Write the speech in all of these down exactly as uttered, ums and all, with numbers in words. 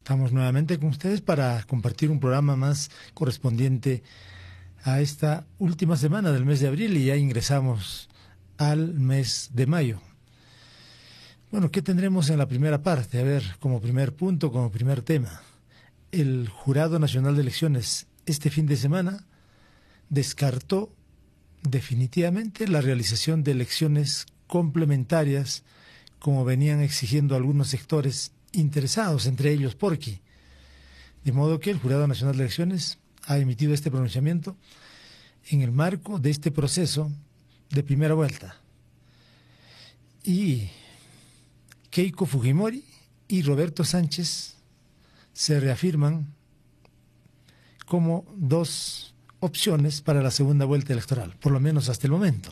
Estamos nuevamente con ustedes para compartir un programa más correspondiente a esta última semana del mes de abril y ya ingresamos al mes de mayo. Bueno, ¿qué tendremos en la primera parte? A ver, como primer punto, como primer tema, el Jurado Nacional de Elecciones este fin de semana descartó definitivamente la realización de elecciones complementarias como venían exigiendo algunos sectores interesados, entre ellos Porqui. De modo que el Jurado Nacional de Elecciones ha emitido este pronunciamiento en el marco de este proceso de primera vuelta. Y Keiko Fujimori y Roberto Sánchez se reafirman como dos opciones para la segunda vuelta electoral, por lo menos hasta el momento.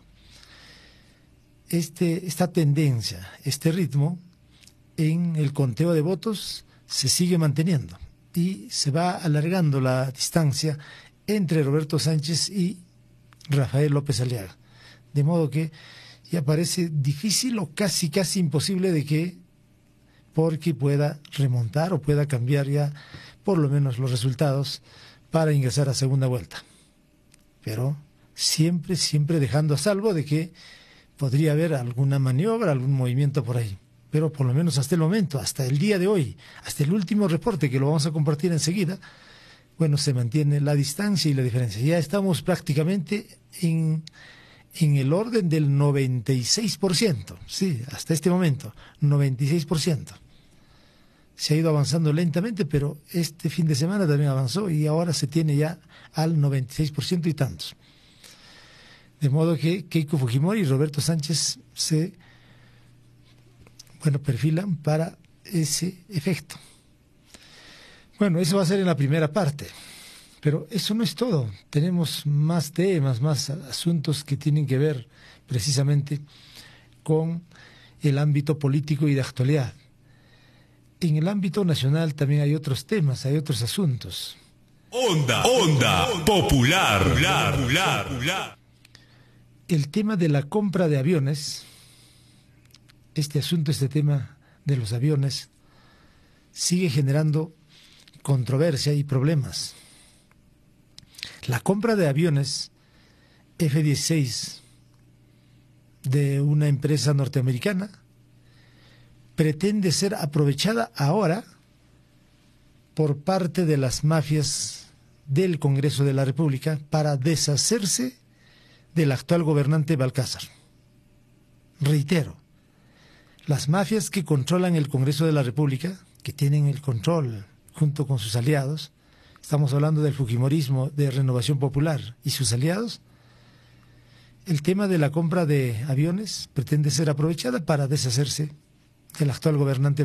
Este, esta tendencia, este ritmo en el conteo de votos se sigue manteniendo y se va alargando la distancia entre Roberto Sánchez y Rafael López Aliaga. De modo que ya parece difícil o casi casi imposible de que Porqui pueda remontar o pueda cambiar ya por lo menos los resultados para ingresar a segunda vuelta. Pero siempre, siempre dejando a salvo de que podría haber alguna maniobra, algún movimiento por ahí. Pero por lo menos hasta el momento, hasta el día de hoy, hasta el último reporte que lo vamos a compartir enseguida, bueno, se mantiene la distancia y la diferencia. Ya estamos prácticamente en, en el orden del noventa y seis por ciento, sí, hasta este momento, noventa y seis por ciento. Se ha ido avanzando lentamente, pero este fin de semana también avanzó y ahora se tiene ya al noventa y seis por ciento y tantos. De modo que Keiko Fujimori y Roberto Sánchez se, bueno, perfilan para ese efecto. Bueno, eso va a ser en la primera parte, pero eso no es todo. Tenemos más temas, más asuntos que tienen que ver precisamente con el ámbito político y de actualidad. En el ámbito nacional también hay otros temas, hay otros asuntos. Onda, onda, popular, popular, popular, popular. El tema de la compra de aviones, este asunto, este tema de los aviones, sigue generando controversia y problemas. La compra de aviones F dieciséis de una empresa norteamericana pretende ser aprovechada ahora por parte de las mafias del Congreso de la República para deshacerse del actual gobernante Balcázar. Reitero, las mafias que controlan el Congreso de la República, que tienen el control junto con sus aliados, estamos hablando del fujimorismo de Renovación Popular y sus aliados, el tema de la compra de aviones pretende ser aprovechada para deshacerse del actual gobernante